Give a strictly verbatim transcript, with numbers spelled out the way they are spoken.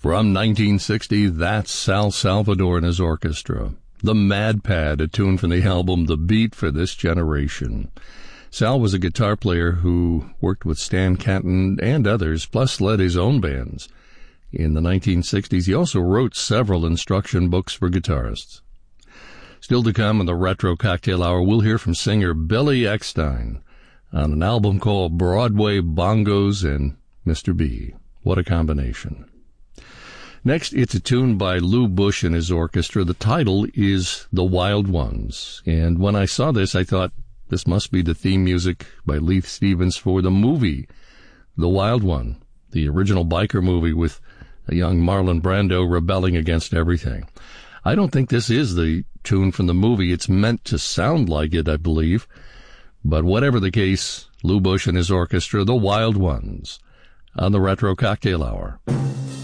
From nineteen sixty, that's Sal Salvador and his orchestra. The Mad Pad, a tune from the album The Beat for This Generation. Sal was a guitar player who worked with Stan Kenton and others, plus led his own bands. In the nineteen sixties, he also wrote several instruction books for guitarists. Still to come in the Retro Cocktail Hour, we'll hear from singer Billy Eckstine on an album called Broadway Bongos and Mister B. What a combination. Next, it's a tune by Lou Bush and his orchestra. The title is The Wild Ones. And when I saw this, I thought this must be the theme music by Leith Stevens for the movie The Wild One, the original biker movie with a young Marlon Brando rebelling against everything. I don't think this is the tune from the movie. It's meant to sound like it, I believe. But whatever the case, Lou Bush and his orchestra, The Wild Ones, on the Retro Cocktail Hour.